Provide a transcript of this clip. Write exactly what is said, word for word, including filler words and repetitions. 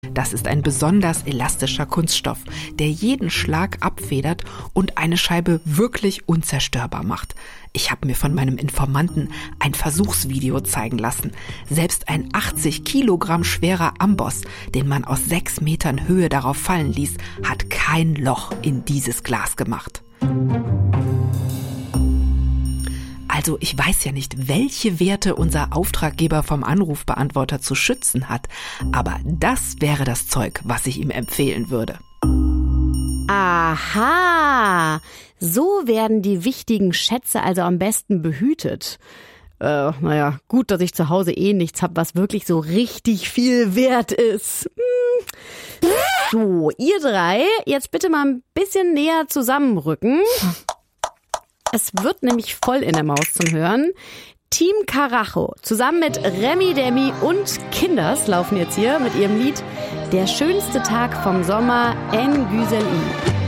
Das ist ein besonders elastischer Kunststoff, der jeden Schlag abfedert und eine Scheibe wirklich unzerstörbar macht. Ich habe mir von meinem Informanten ein Versuchsvideo zeigen lassen. Selbst ein achtzig Kilogramm schwerer Amboss, den man aus sechs Metern Höhe darauf fallen ließ, hat kein Loch in dieses Glas gemacht. Also ich weiß ja nicht, welche Werte unser Auftraggeber vom Anrufbeantworter zu schützen hat, aber das wäre das Zeug, was ich ihm empfehlen würde. Aha, so werden die wichtigen Schätze also am besten behütet. Äh, naja, gut, dass ich zu Hause eh nichts habe, was wirklich so richtig viel wert ist. Hm. So, ihr drei, jetzt bitte mal ein bisschen näher zusammenrücken. Es wird nämlich voll in der Maus zum Hören. Team Karacho zusammen mit Remi Demi und Kinders laufen jetzt hier mit ihrem Lied Der schönste Tag vom Sommer en Güzel.